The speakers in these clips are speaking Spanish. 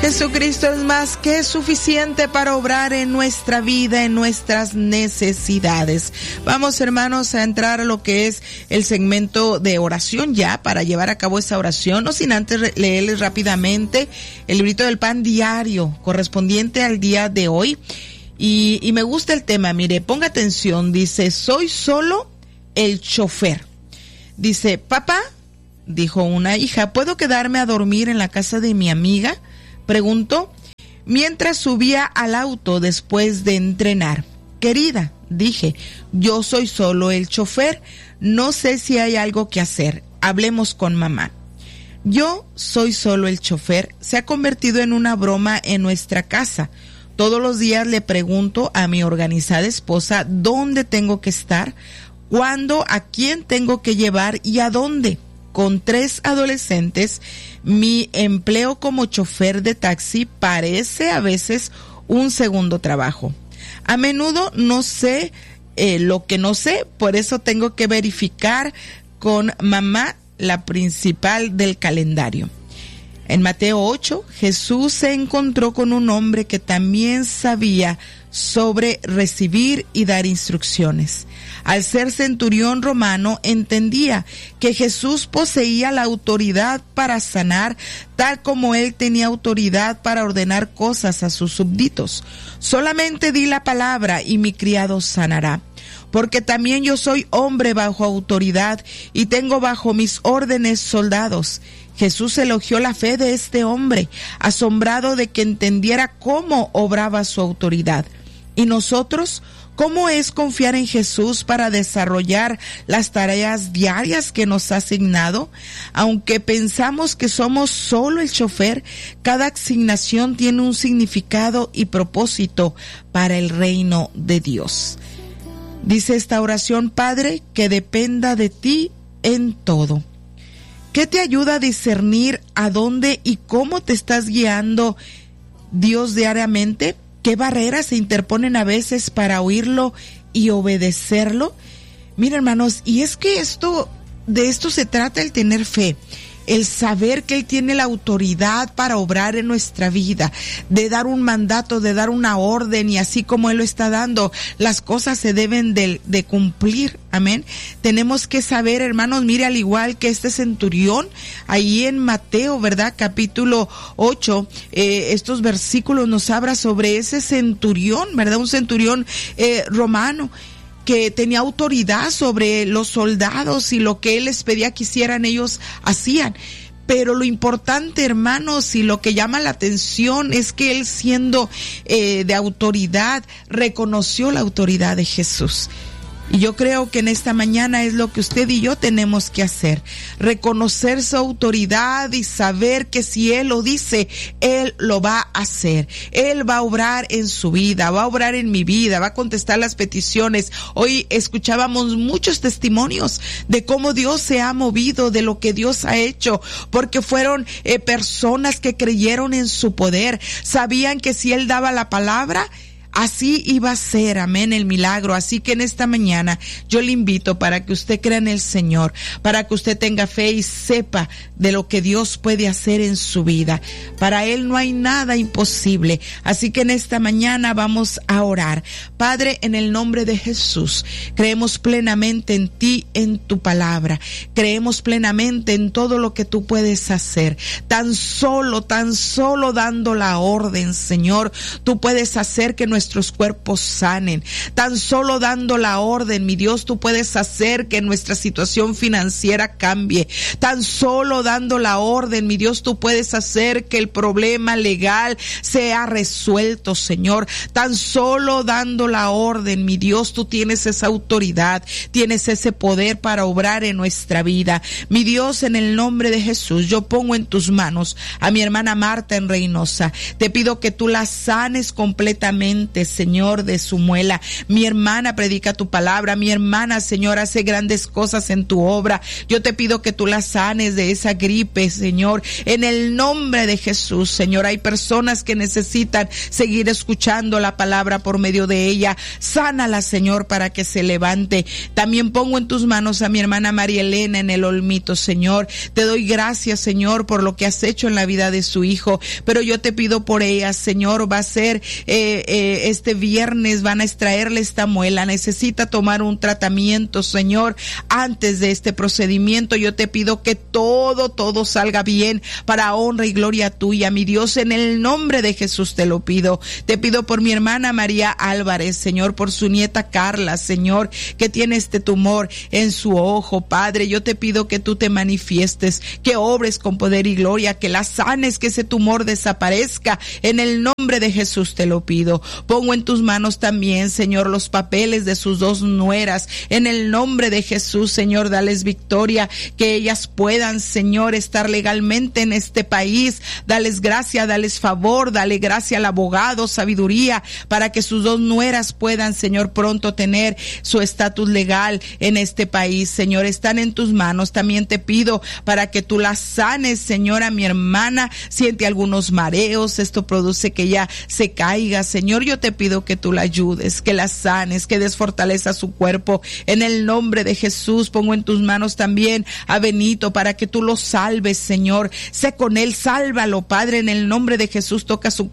Jesucristo es más que suficiente para obrar en nuestra vida, en nuestras necesidades. Vamos, hermanos, a entrar a lo que es el segmento de oración ya, para llevar a cabo esa oración, no sin antes leerles rápidamente el librito del pan diario correspondiente al día de hoy. Y me gusta el tema, mire, ponga atención, dice, soy solo el chofer. Dice, papá, dijo una hija, ¿puedo quedarme a dormir en la casa de mi amiga?, preguntó mientras subía al auto después de entrenar. Querida, dije, yo soy solo el chofer, no sé si hay algo que hacer, hablemos con mamá. Yo soy solo el chofer se ha convertido en una broma en nuestra casa. Todos los días le pregunto a mi organizada esposa dónde tengo que estar, cuándo, a quién tengo que llevar y a dónde. Con 3 adolescentes, mi empleo como chofer de taxi parece a veces un segundo trabajo. A menudo no sé lo que no sé, por eso tengo que verificar con mamá la principal del calendario. En Mateo 8, Jesús se encontró con un hombre que también sabía sobre recibir y dar instrucciones. Al ser centurión romano, entendía que Jesús poseía la autoridad para sanar, tal como él tenía autoridad para ordenar cosas a sus súbditos. Solamente di la palabra y mi criado sanará. Porque también yo soy hombre bajo autoridad y tengo bajo mis órdenes soldados. Jesús elogió la fe de este hombre, asombrado de que entendiera cómo obraba su autoridad. ¿Y nosotros? ¿Cómo es confiar en Jesús para desarrollar las tareas diarias que nos ha asignado? Aunque pensamos que somos solo el chofer, cada asignación tiene un significado y propósito para el reino de Dios. Dice esta oración, Padre, que dependa de ti en todo. ¿Qué te ayuda a discernir a dónde y cómo te estás guiando Dios diariamente? ¿Qué barreras se interponen a veces para oírlo y obedecerlo? Mira, hermanos, y es que de esto se trata el tener fe. El saber que Él tiene la autoridad para obrar en nuestra vida, de dar un mandato, de dar una orden, y así como Él lo está dando, las cosas se deben de cumplir. Amén. Tenemos que saber, hermanos, mire, al igual que este centurión, ahí en Mateo, ¿verdad? Capítulo 8, estos versículos nos habla sobre ese centurión, ¿verdad? Un centurión romano, que tenía autoridad sobre los soldados y lo que él les pedía que hicieran, ellos hacían. Pero lo importante, hermanos, y lo que llama la atención es que él, siendo de autoridad, reconoció la autoridad de Jesús. Y yo creo que en esta mañana es lo que usted y yo tenemos que hacer, reconocer su autoridad y saber que si Él lo dice, Él lo va a hacer. Él va a obrar en su vida, va a obrar en mi vida, va a contestar las peticiones. Hoy escuchábamos muchos testimonios de cómo Dios se ha movido, de lo que Dios ha hecho, porque fueron personas que creyeron en su poder, sabían que si Él daba la palabra, así iba a ser, amén, el milagro. Así que en esta mañana yo le invito para que usted crea en el Señor, para que usted tenga fe y sepa de lo que Dios puede hacer en su vida. Para Él no hay nada imposible. Así que en esta mañana vamos a orar. Padre, en el nombre de Jesús, creemos plenamente en ti, en tu palabra. Creemos plenamente en todo lo que tú puedes hacer. Tan solo dando la orden, Señor, tú puedes hacer que nuestros cuerpos sanen. Tan solo dando la orden, mi Dios, tú puedes hacer que nuestra situación financiera cambie. Tan solo dando la orden, mi Dios, tú puedes hacer que el problema legal sea resuelto, Señor. Tan solo dando la orden, mi Dios, tú tienes esa autoridad, tienes ese poder para obrar en nuestra vida. Mi Dios, en el nombre de Jesús, yo pongo en tus manos a mi hermana Marta en Reynosa. Te pido que tú la sanes completamente, levante, Señor, de su muela. Mi hermana predica tu palabra, mi hermana, Señor, hace grandes cosas en tu obra. Yo te pido que tú la sanes de esa gripe, Señor, en el nombre de Jesús. Señor, hay personas que necesitan seguir escuchando la palabra por medio de ella. Sánala, Señor, para que se levante. También pongo en tus manos a mi hermana María Elena en el Olmito, Señor. Te doy gracias, Señor, por lo que has hecho en la vida de su hijo, pero yo te pido por ella, Señor. Va a ser este viernes, van a extraerle esta muela, necesita tomar un tratamiento, Señor. Antes de este procedimiento, yo te pido que todo salga bien para honra y gloria tuya, mi Dios, en el nombre de Jesús te lo pido. Te pido por mi hermana María Álvarez, Señor, por su nieta Carla, Señor, que tiene este tumor en su ojo, Padre. Yo te pido que tú te manifiestes, que obres con poder y gloria, que la sanes, que ese tumor desaparezca. En el nombre de Jesús te lo pido. Pongo en tus manos también, Señor, los papeles de sus dos nueras. En el nombre de Jesús, Señor, dales victoria, que ellas puedan, Señor, estar legalmente en este país. Dales gracia, dales favor, dale gracia al abogado, sabiduría, para que sus dos nueras puedan, Señor, pronto tener su estatus legal en este país. Señor, están en tus manos. También te pido para que tú la sanes, Señor. A mi hermana siente algunos mareos, esto produce que ella se caiga, Señor. Yo te pido que tú la ayudes, que la sanes, que des fortaleza a su cuerpo. En el nombre de Jesús pongo en tus manos también a Benito para que tú lo salves, Señor. Sé con él, sálvalo, Padre, en el nombre de Jesús. Toca su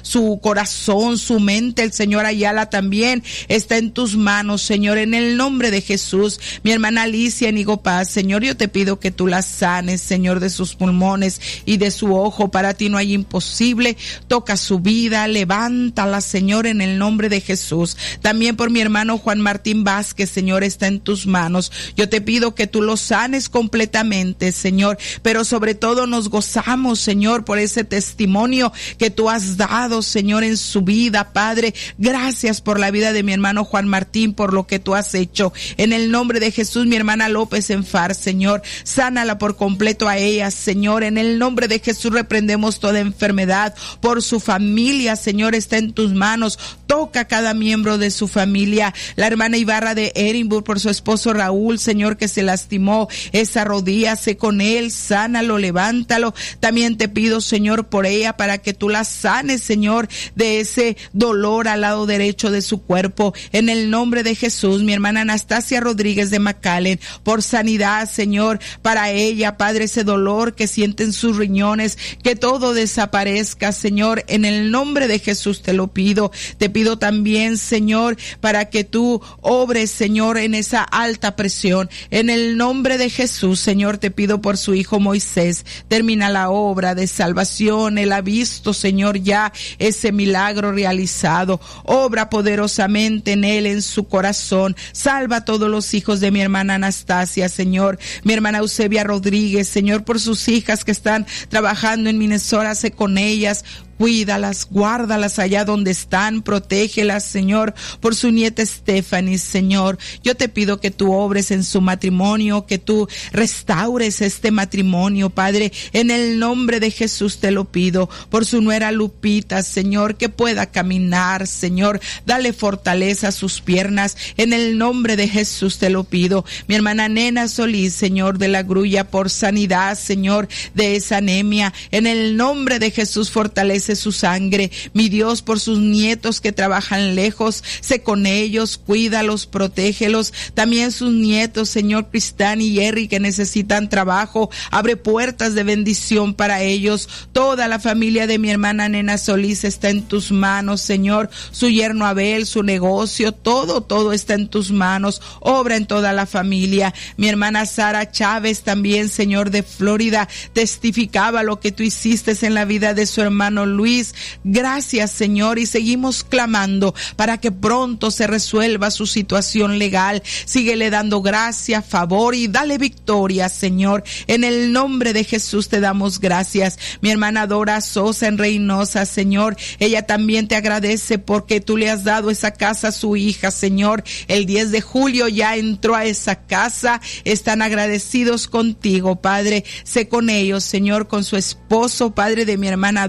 corazón, su mente. El Señor Ayala también está en tus manos, Señor, en el nombre de Jesús. Mi hermana Alicia en Higo Paz, Señor, yo te pido que tú la sanes, Señor, de sus pulmones y de su ojo. Para ti no hay imposible. Toca su vida, levántala, Señor, en el nombre de Jesús. También por mi hermano Juan Martín Vázquez, Señor, está en tus manos. Yo te pido que tú lo sanes completamente, Señor, pero sobre todo nos gozamos, Señor, por ese testimonio que tú has dado, Señor, en su vida, Padre. Gracias por la vida de mi hermano Juan Martín, por lo que tú has hecho. En el nombre de Jesús, mi hermana López Enfar, Señor, sánala por completo a ella, Señor. En el nombre de Jesús reprendemos toda enfermedad. Por su familia, Señor, está en tus manos. Toca a cada miembro de su familia. La hermana Ibarra de Edimburgo, por su esposo Raúl, Señor, que se lastimó esa rodilla, sé con él, sánalo, levántalo. También te pido, Señor, por ella, para que tú la sanes, Señor, de ese dolor al lado derecho de su cuerpo. En el nombre de Jesús, mi hermana Anastasia Rodríguez de McAllen, por sanidad, Señor, para ella, Padre, ese dolor que siente en sus riñones, que todo desaparezca, Señor, en el nombre de Jesús te lo pido. Te pido también, Señor, para que tú obres, Señor, en esa alta presión. En el nombre de Jesús, Señor, te pido por su hijo Moisés. Termina la obra de salvación. Él ha visto, Señor, ya ese milagro realizado. Obra poderosamente en él, en su corazón. Salva a todos los hijos de mi hermana Anastasia, Señor. Mi hermana Eusebia Rodríguez, Señor, por sus hijas que están trabajando en Minnesota, sé con ellas. Cuídalas, guárdalas allá donde están, protégelas, Señor, por su nieta Stephanie, Señor. Yo te pido que tú obres en su matrimonio, que tú restaures este matrimonio, Padre. En el nombre de Jesús te lo pido. Por su nuera Lupita, Señor, que pueda caminar, Señor. Dale fortaleza a sus piernas. En el nombre de Jesús te lo pido. Mi hermana Nena Solís, Señor, de la Grulla, por sanidad, Señor, de esa anemia. En el nombre de Jesús fortalece su sangre, mi Dios, por sus nietos que trabajan lejos, sé con ellos, cuídalos, protégelos, también sus nietos, Señor, Cristán y Jerry, que necesitan trabajo, abre puertas de bendición para ellos. Toda la familia de mi hermana Nena Solís está en tus manos, Señor, su yerno Abel, su negocio, todo está en tus manos. Obra en toda la familia. Mi hermana Sara Chávez también, Señor, de Florida, testificaba lo que tú hiciste en la vida de su hermano Luis. Gracias, Señor, y seguimos clamando para que pronto se resuelva su situación legal. Síguele dando gracia, favor y dale victoria, Señor. En el nombre de Jesús te damos gracias. Mi hermana Dora Sosa en Reynosa, Señor, ella también te agradece porque tú le has dado esa casa a su hija, Señor. El 10 de julio ya entró a esa casa. Están agradecidos contigo, Padre. Sé con ellos, Señor, con su esposo, Padre, de mi hermana Dora,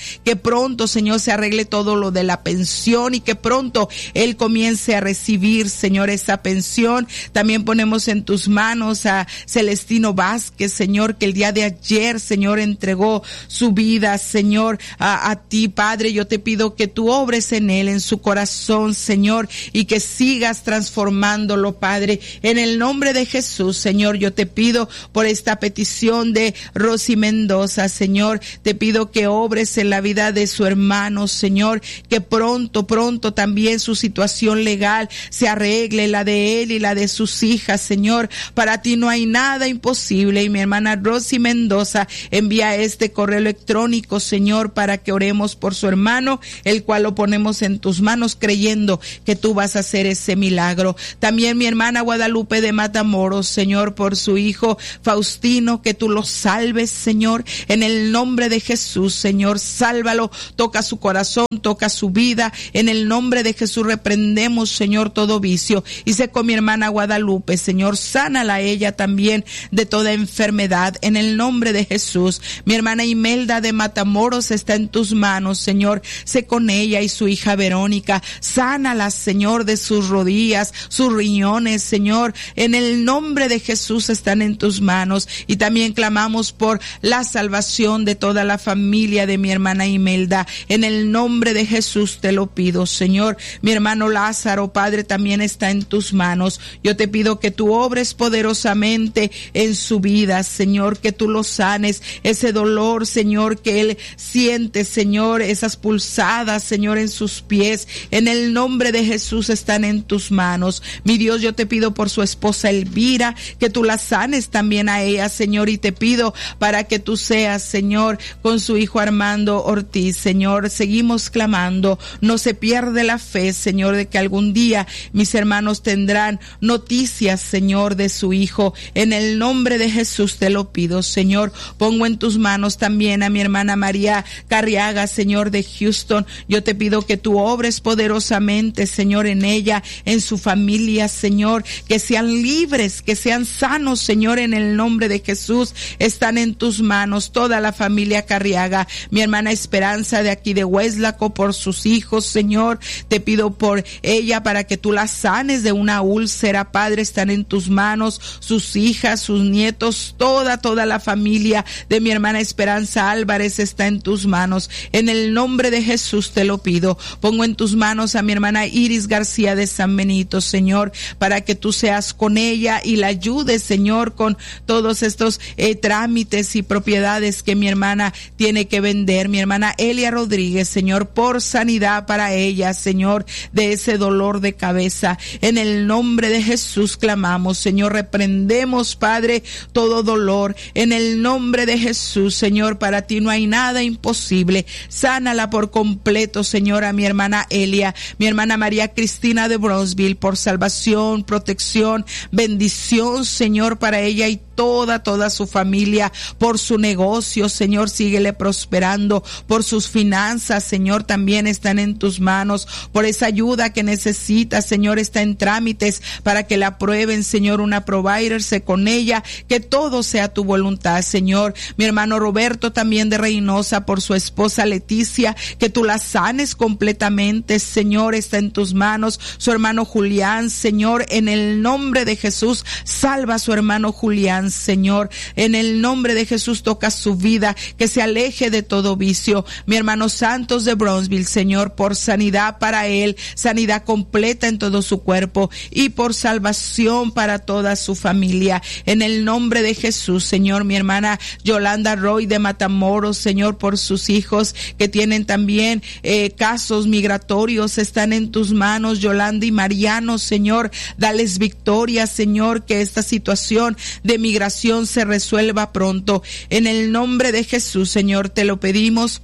que pronto, Señor, se arregle todo lo de la pensión y que pronto él comience a recibir, Señor, esa pensión. También ponemos en tus manos a Celestino Vázquez, Señor, que el día de ayer, Señor, entregó su vida, Señor, a ti, Padre. Yo te pido que tú obres en él, en su corazón, Señor, y que sigas transformándolo, Padre. En el nombre de Jesús, Señor, yo te pido por esta petición de Rosy Mendoza, Señor, te pido que obres en la vida de su hermano, Señor, que pronto también su situación legal se arregle, la de él y la de sus hijas, Señor. Para ti no hay nada imposible. Y mi hermana Rosy Mendoza envía este correo electrónico, Señor, para que oremos por su hermano, el cual lo ponemos en tus manos creyendo que tú vas a hacer ese milagro. También mi hermana Guadalupe de Matamoros, Señor, por su hijo Faustino, que tú lo salves, Señor, en el nombre de Jesús, Señor, sálvalo, toca su corazón, toca su vida, en el nombre de Jesús reprendemos, Señor, todo vicio. Y sé con mi hermana Guadalupe, Señor, sánala a ella también de toda enfermedad, en el nombre de Jesús. Mi hermana Imelda de Matamoros está en tus manos, Señor, sé con ella y su hija Verónica, sánala, Señor, de sus rodillas, sus riñones, Señor, en el nombre de Jesús están en tus manos. Y también clamamos por la salvación de toda la familia de mi hermana Imelda, en el nombre de Jesús te lo pido, Señor. Mi hermano Lázaro, Padre, también está en tus manos. Yo te pido que tú obres poderosamente en su vida, Señor, que tú lo sanes, ese dolor, Señor, que él siente, Señor, esas pulsadas, Señor, en sus pies, en el nombre de Jesús están en tus manos. Mi Dios, yo te pido por su esposa Elvira, que tú la sanes también a ella, Señor, y te pido para que tú seas, Señor, con su hijo Armando Ortiz, Señor. Seguimos clamando, no se pierde la fe, Señor, de que algún día mis hermanos tendrán noticias, Señor, de su hijo. En el nombre de Jesús te lo pido, Señor. Pongo en tus manos también a mi hermana María Carriaga, Señor, de Houston. Yo te pido que tú obres poderosamente, Señor, en ella, en su familia, Señor, que sean libres, que sean sanos, Señor, en el nombre de Jesús. Están en tus manos toda la familia Carriaga. Mi hermana Esperanza de aquí de Hueslaco, por sus hijos, Señor, te pido por ella para que tú la sanes de una úlcera, Padre, están en tus manos, sus hijas, sus nietos, toda la familia de mi hermana Esperanza Álvarez está en tus manos. En el nombre de Jesús te lo pido. Pongo en tus manos a mi hermana Iris García de San Benito, Señor, para que tú seas con ella y la ayudes, Señor, con todos estos trámites y propiedades que mi hermana tiene que vender. Mi hermana Elia Rodríguez, Señor, por sanidad para ella, Señor, de ese dolor de cabeza. En el nombre de Jesús clamamos, Señor, reprendemos, Padre, todo dolor. En el nombre de Jesús, Señor, para ti no hay nada imposible. Sánala por completo, Señor, a mi hermana Elia, mi hermana María Cristina de Bronzeville, por salvación, protección, bendición, Señor, para ella y toda su familia, por su negocio, Señor, síguele prosperando, por sus finanzas, Señor, también están en tus manos, por esa ayuda que necesita, Señor, está en trámites para que la aprueben, Señor, una provider, sé con ella, que todo sea tu voluntad, Señor. Mi hermano Roberto también de Reynosa, por su esposa Leticia, que tú la sanes completamente, Señor, está en tus manos. Su hermano Julián, Señor, en el nombre de Jesús, salva a su hermano Julián, Señor, en el nombre de Jesús, toca su vida, que se aleje de todo vicio. Mi hermano Santos de Bronzeville, Señor, por sanidad para él, sanidad completa en todo su cuerpo y por salvación para toda su familia, en el nombre de Jesús, Señor. Mi hermana Yolanda Roy de Matamoros, Señor, por sus hijos que tienen también casos migratorios, están en tus manos, Yolanda y Mariano, Señor, dales victoria, Señor, que esta situación de migración se resuelva pronto. En el nombre de Jesús, Señor, te lo pedimos.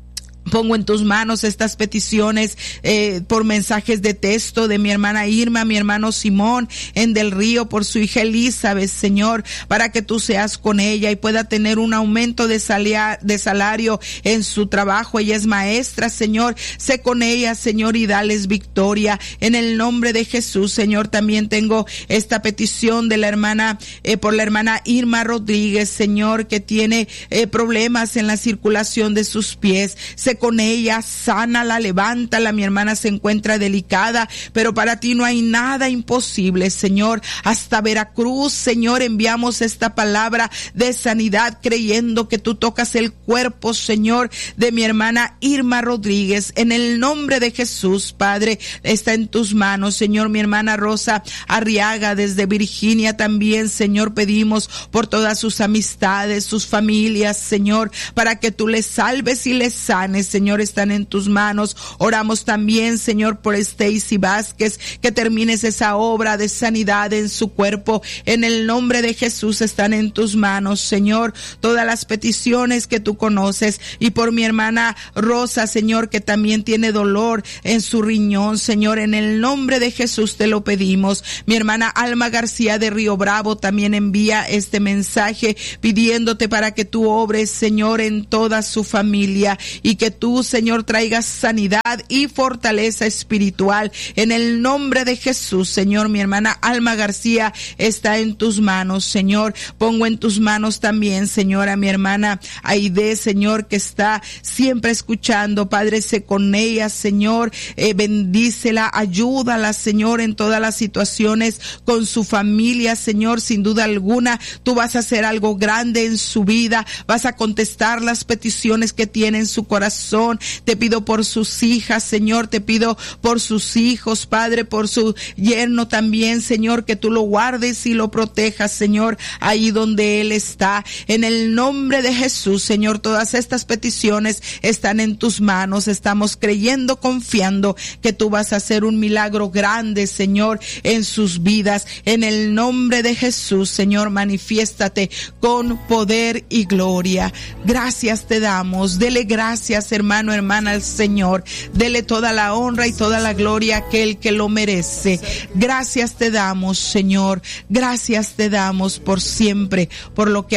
Pongo en tus manos estas peticiones por mensajes de texto de mi hermana Irma, mi hermano Simón en Del Río, por su hija Elizabeth, Señor, para que tú seas con ella y pueda tener un aumento de salario en su trabajo. Ella es maestra, Señor, sé con ella, Señor, y dales victoria en el nombre de Jesús, Señor. También tengo esta petición de la hermana, por la hermana Irma Rodríguez, Señor, que tiene problemas en la circulación de sus pies. Sé sé con ella, sánala, levántala. Mi hermana se encuentra delicada, pero para ti no hay nada imposible, Señor. Hasta Veracruz, Señor, enviamos esta palabra de sanidad, creyendo que tú tocas el cuerpo, Señor, de mi hermana Irma Rodríguez. En el nombre de Jesús, Padre, está en tus manos, Señor. Mi hermana Rosa Arriaga desde Virginia también, Señor, pedimos por todas sus amistades, sus familias, Señor, para que tú les salves y les sanes, Señor, están en tus manos. Oramos también, Señor, por Stacy Vázquez, que termines esa obra de sanidad en su cuerpo. En el nombre de Jesús están en tus manos, Señor, todas las peticiones que tú conoces. Y por mi hermana Rosa, Señor, que también tiene dolor en su riñón, Señor, en el nombre de Jesús te lo pedimos. Mi hermana Alma García de Río Bravo también envía este mensaje pidiéndote para que tú obres, Señor, en toda su familia, y que tú, Señor, traigas sanidad y fortaleza espiritual en el nombre de Jesús. Señor, mi hermana Alma García está en tus manos, Señor. Pongo en tus manos también, Señor, a mi hermana Aide, Señor, que está siempre escuchando. Padre, sé con ella, Señor, bendícela, ayúdala, Señor, en todas las situaciones con su familia, Señor. Sin duda alguna, tú vas a hacer algo grande en su vida, vas a contestar las peticiones que tiene en su corazón. Te pido por sus hijas, Señor, te pido por sus hijos, Padre, por su yerno también, Señor, que tú lo guardes y lo protejas, Señor, ahí donde él está. En el nombre de Jesús, Señor, todas estas peticiones están en tus manos. Estamos creyendo, confiando que tú vas a hacer un milagro grande, Señor, en sus vidas. En el nombre de Jesús, Señor, manifiéstate con poder y gloria. Gracias te damos. Dele gracias, hermano, hermana, al Señor. Dele toda la honra y toda la gloria a aquel que lo merece. Gracias te damos, Señor. Gracias te damos por siempre, por lo que